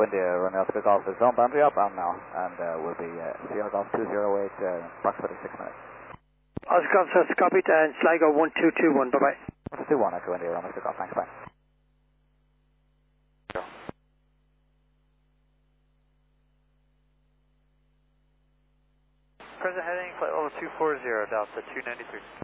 Echo India, Romeo Oscar Golf is zone boundary outbound now, and we'll be Sierra Golf 208, approximately 6 minutes. Oscar Golf, so copied, and Sligo 1221, bye-bye. 21, Echo India, Romeo Oscar Golf, thanks, bye. Present heading, flight level 240, Delta 293.